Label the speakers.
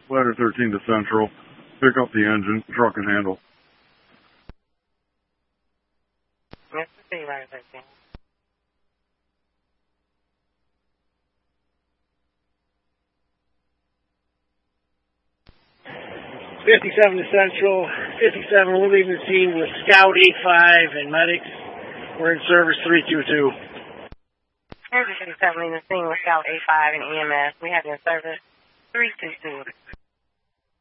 Speaker 1: Ladder 13 to Central. Pick up the engine, truck and handle.
Speaker 2: Yes, see, Ladder 13.
Speaker 3: 57 to Central. 57, we're leaving the scene with Scout 85 and medics. We're in service 322.
Speaker 2: Service 57 leaving the scene with Scout 85 and EMS. We have you in service 322.